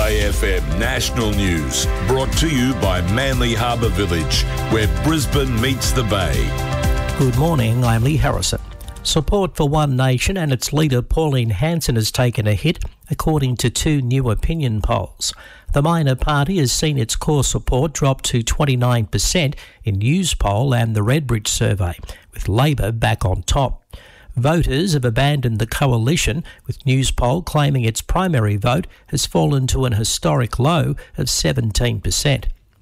Bay FM National News, brought to you by Manly Harbour Village, where Brisbane meets the Bay. Good morning, I'm Lee Harrison. Support for One Nation and its leader Pauline Hanson has taken a hit, according to two new opinion polls. The minor party has seen its core support drop to 29% in Newspoll and the Redbridge survey, with Labor back on top. Voters have abandoned the coalition, with Newspoll claiming its primary vote has fallen to an historic low of 17%.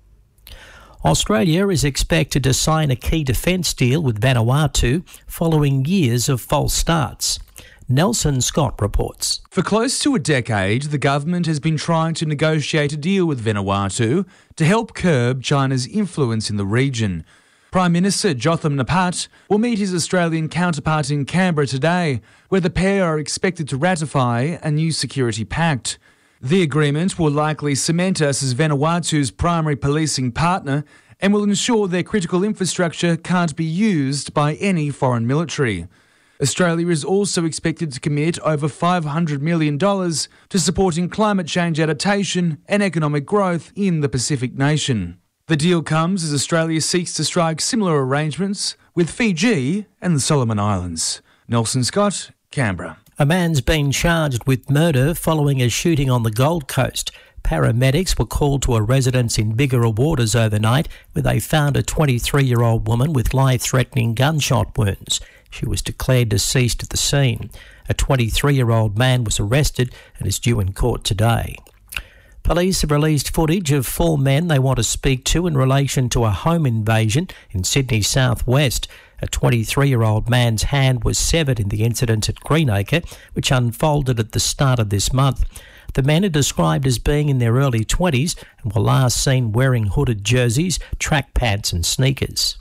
Australia is expected to sign a key defence deal with Vanuatu following years of false starts. Nelson Scott reports. For close to a decade, the government has been trying to negotiate a deal with Vanuatu to help curb China's influence in the region. Prime Minister Jotham Napat will meet his Australian counterpart in Canberra today, where the pair are expected to ratify a new security pact. The agreement will likely cement us as Vanuatu's primary policing partner and will ensure their critical infrastructure can't be used by any foreign military. Australia is also expected to commit over $500 million to supporting climate change adaptation and economic growth in the Pacific nation. The deal comes as Australia seeks to strike similar arrangements with Fiji and the Solomon Islands. Nelson Scott, Canberra. A man's been charged with murder following a shooting on the Gold Coast. Paramedics were called to a residence in Bigara Waters overnight, where they found a 23-year-old woman with life-threatening gunshot wounds. She was declared deceased at the scene. A 23-year-old man was arrested and is due in court today. Police have released footage of four men they want to speak to in relation to a home invasion in Sydney southwest. A 23-year-old man's hand was severed in the incident at Greenacre, which unfolded at the start of this month. The men are described as being in their early 20s and were last seen wearing hooded jerseys, track pants and sneakers.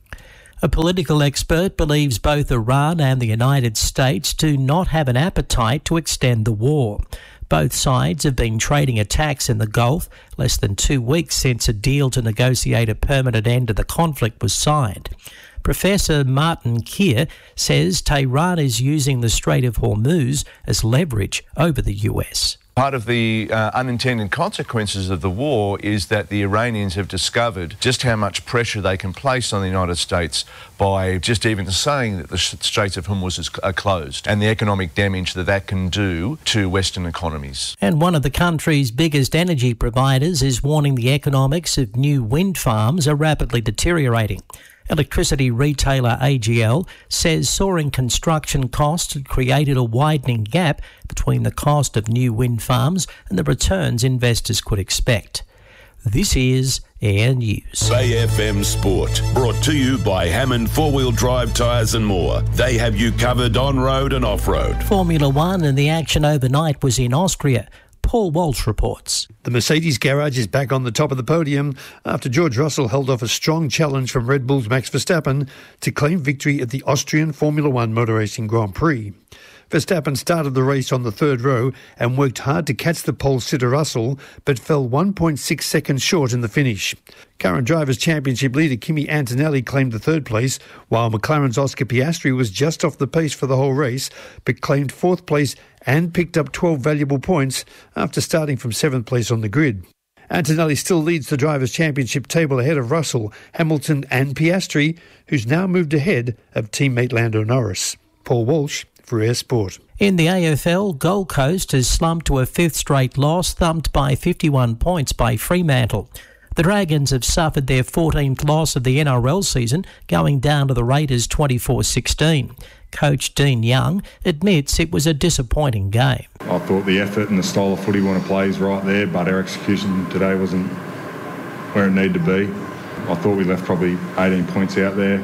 A political expert believes both Iran and the United States do not have an appetite to extend the war. Both sides have been trading attacks in the Gulf less than 2 weeks since a deal to negotiate a permanent end to the conflict was signed. Professor Martin Keir says Tehran is using the Strait of Hormuz as leverage over the US. Part of the unintended consequences of the war is that the Iranians have discovered just how much pressure they can place on the United States by just even saying that the Straits of Hormuz are closed, and the economic damage that that can do to Western economies. And one of the country's biggest energy providers is warning the economics of new wind farms are rapidly deteriorating. Electricity retailer AGL says soaring construction costs had created a widening gap between the cost of new wind farms and the returns investors could expect. This is Air News. Bay FM Sport, brought to you by Hammond 4-Wheel Drive Tyres and More. They have you covered on-road and off-road. Formula One and the action overnight was in Austria. Paul Walsh reports. The Mercedes garage is back on the top of the podium after George Russell held off a strong challenge from Red Bull's Max Verstappen to claim victory at the Austrian Formula One Motor Racing Grand Prix. Verstappen started the race on the third row and worked hard to catch the pole sitter Russell, but fell 1.6 seconds short in the finish. Current Drivers' Championship leader Kimi Antonelli claimed the third place, while McLaren's Oscar Piastri was just off the pace for the whole race, but claimed fourth place and picked up 12 valuable points after starting from seventh place on the grid. Antonelli still leads the Drivers' Championship table ahead of Russell, Hamilton and Piastri, who's now moved ahead of teammate Lando Norris. Paul Walsh for Air Sport. In the AFL, Gold Coast has slumped to a fifth straight loss, thumped by 51 points by Fremantle. The Dragons have suffered their 14th loss of the NRL season, going down to the Raiders 24-16. Coach Dean Young admits it was a disappointing game. I thought the effort and the style of footy we want to play is right there, but our execution today wasn't where it needed to be. I thought we left probably 18 points out there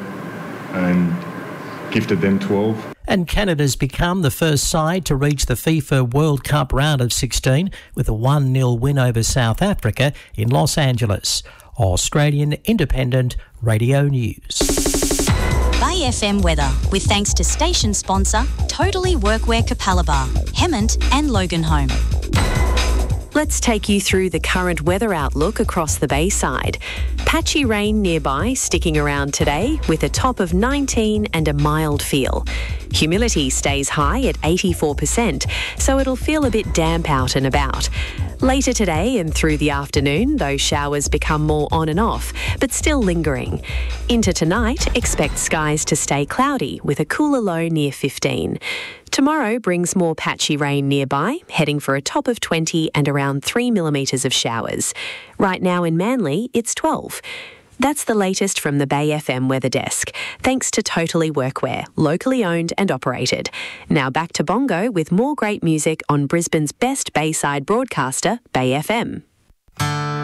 and gifted them 12. And Canada's become the first side to reach the FIFA World Cup round of 16 with a 1-0 win over South Africa in Los Angeles. Australian Independent Radio News. Bay FM weather, with thanks to station sponsor Totally Workwear Capalaba, Hemmant and Loganholme. Let's take you through the current weather outlook across the Bayside. Patchy rain nearby, sticking around today with a top of 19 and a mild feel. Humidity stays high at 84%, so it'll feel a bit damp out and about. Later today and through the afternoon, those showers become more on and off, but still lingering. Into tonight, expect skies to stay cloudy with a cooler low near 15. Tomorrow brings more patchy rain nearby, heading for a top of 20 and around 3 millimetres of showers. Right now in Manly, it's 12. That's the latest from the Bay FM Weather Desk, thanks to Totally Workwear, locally owned and operated. Now back to Bongo with more great music on Brisbane's best Bayside broadcaster, Bay FM.